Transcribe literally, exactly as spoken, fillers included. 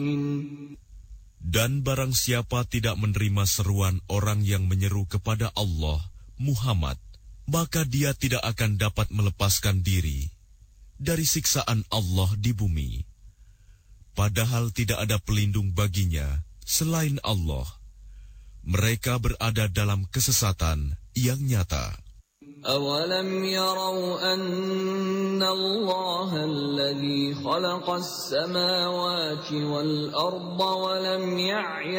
Dan barang siapa tidak menerima seruan orang yang menyeru kepada Allah, Muhammad, maka dia tidak akan dapat melepaskan diri dari siksaan Allah di bumi. Padahal tidak ada pelindung baginya selain Allah. Mereka berada dalam kesesatan yang nyata. أَوَلَمْ يَرَوْا أَنَّ اللَّهَ الَّذِي خَلَقَ السَّمَاوَاتِ وَالْأَرْضَ وَلَمْ يَعْيَ